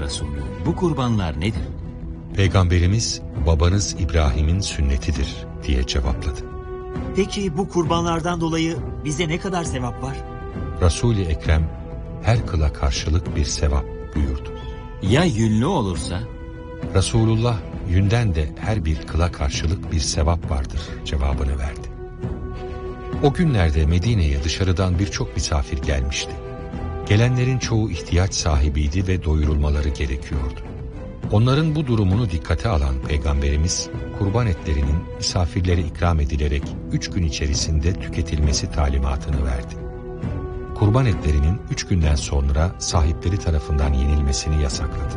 Resulü, bu kurbanlar nedir? Peygamberimiz babanız İbrahim'in sünnetidir diye cevapladı. Peki bu kurbanlardan dolayı bize ne kadar sevap var? Resul-i Ekrem her kıla karşılık bir sevap buyurdu. Ya yünlü olursa? Resulullah yünden de her bir kıla karşılık bir sevap vardır cevabını verdi. O günlerde Medine'ye dışarıdan birçok misafir gelmişti. Gelenlerin çoğu ihtiyaç sahibiydi ve doyurulmaları gerekiyordu. Onların bu durumunu dikkate alan Peygamberimiz, kurban etlerinin misafirlere ikram edilerek 3 gün içerisinde tüketilmesi talimatını verdi. Kurban etlerinin 3 günden sonra sahipleri tarafından yenilmesini yasakladı.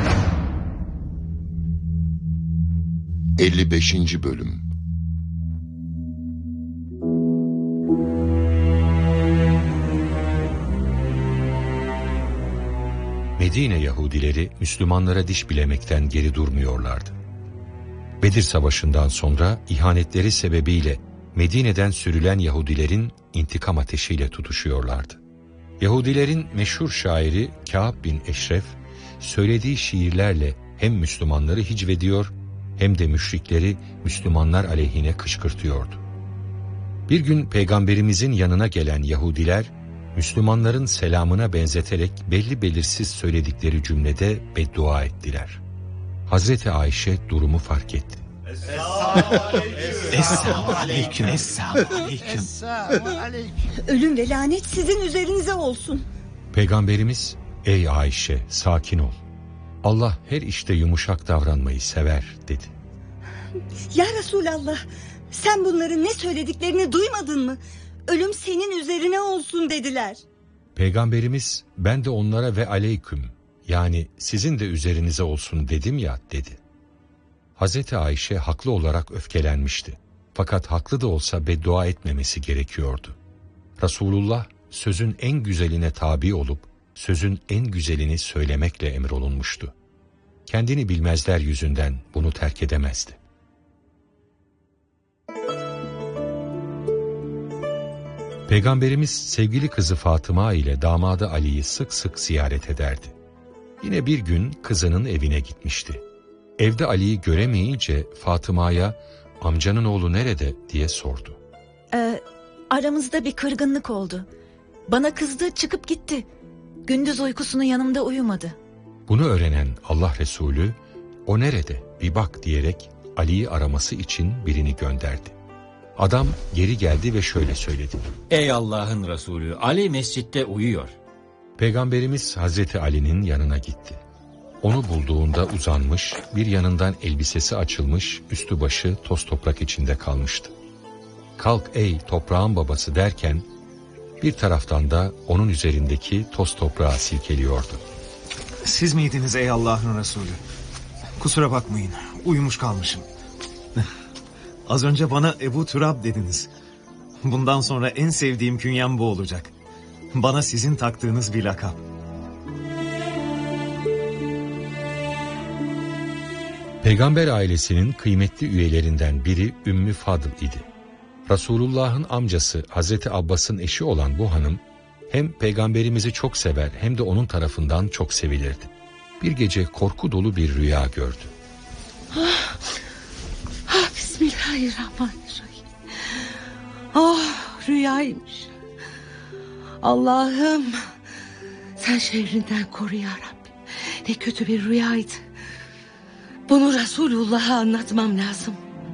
55. Bölüm. Medine Yahudileri Müslümanlara diş bilemekten geri durmuyorlardı. Bedir Savaşı'ndan sonra ihanetleri sebebiyle Medine'den sürülen Yahudilerin intikam ateşiyle tutuşuyorlardı. Yahudilerin meşhur şairi Kâb bin Eşref, söylediği şiirlerle hem Müslümanları hicvediyor hem de müşrikleri Müslümanlar aleyhine kışkırtıyordu. Bir gün Peygamberimizin yanına gelen Yahudiler, Müslümanların selamına benzeterek belli belirsiz söyledikleri cümlede beddua ettiler. Hazreti Ayşe durumu fark etti. Esselamu aleyküm. Esselamu aleyküm. Ölüm ve lanet sizin üzerinize olsun. Peygamberimiz, ey Ayşe sakin ol. Allah her işte yumuşak davranmayı sever dedi. Ya Resulallah, sen bunların ne söylediklerini duymadın mı? Ölüm senin üzerine olsun dediler. Peygamberimiz, ben de onlara ve aleyküm, yani sizin de üzerinize olsun dedim ya dedi. Hazreti Ayşe haklı olarak öfkelenmişti. Fakat haklı da olsa beddua etmemesi gerekiyordu. Resulullah sözün en güzeline tabi olup sözün en güzelini söylemekle emrolunmuştu. Kendini bilmezler yüzünden bunu terk edemezdi. Peygamberimiz sevgili kızı Fatıma ile damadı Ali'yi sık sık ziyaret ederdi. Yine bir gün kızının evine gitmişti. Evde Ali'yi göremeyince Fatıma'ya amcanın oğlu nerede diye sordu. Aramızda bir kırgınlık oldu. Bana kızdı, çıkıp gitti. Gündüz uykusunu yanımda uyumadı. Bunu öğrenen Allah Resulü o nerede bir bak diyerek Ali'yi araması için birini gönderdi. Adam geri geldi ve şöyle söyledi. Ey Allah'ın Resulü, Ali mescitte uyuyor. Peygamberimiz Hazreti Ali'nin yanına gitti. Onu bulduğunda uzanmış, bir yanından elbisesi açılmış, üstü başı toz toprak içinde kalmıştı. Kalk ey toprağın babası derken, bir taraftan da onun üzerindeki toz toprağı silkeliyordu. Siz miydiniz ey Allah'ın Resulü? Kusura bakmayın, uyumuş kalmışım. Az önce bana Ebu Turab dediniz. Bundan sonra en sevdiğim künyem bu olacak. Bana sizin taktığınız bir lakap. Peygamber ailesinin kıymetli üyelerinden biri Ümmü Fadıl idi. Resulullah'ın amcası Hazreti Abbas'ın eşi olan bu hanım, hem Peygamberimizi çok sever hem de onun tarafından çok sevilirdi. Bir gece korku dolu bir rüya gördü. Bismillahirrahmanirrahim. Rüyaymış. Allah'ım, sen şerrinden koru ya Rabbi. Ne kötü bir rüyaydı. Bunu Resulullah'a anlatmam lazım.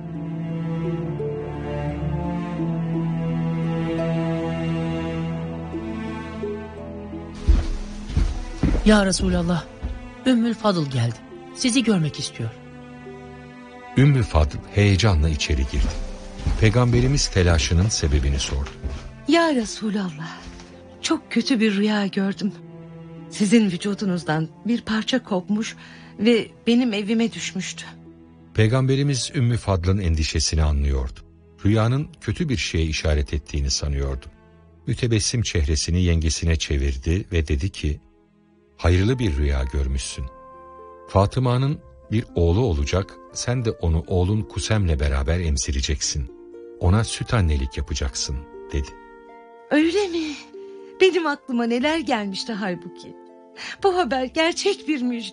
Ya Resulallah, Ümmül Fadıl geldi. Sizi görmek istiyor. Ümmü Fadıl heyecanla içeri girdi. Peygamberimiz telaşının sebebini sordu. Ya Resulallah, çok kötü bir rüya gördüm. Sizin vücudunuzdan bir parça kopmuş ve benim evime düşmüştü. Peygamberimiz Ümmü Fadıl'ın endişesini anlıyordu. Rüyanın kötü bir şeye işaret ettiğini sanıyordu. Mütebessim çehresini yengesine çevirdi ve dedi ki, hayırlı bir rüya görmüşsün. Fatıma'nın bir oğlu olacak, sen de onu oğlun Kusem'le beraber emzireceksin. Ona süt annelik yapacaksın, dedi. Öyle mi? Benim aklıma neler gelmişti halbuki. Bu haber gerçek bir müjde.